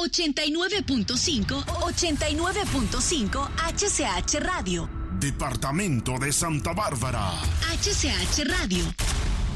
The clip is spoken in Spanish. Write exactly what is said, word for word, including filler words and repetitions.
ochenta y nueve punto cinco, ochenta y nueve punto cinco H C H Radio. Departamento de Santa Bárbara. H C H Radio.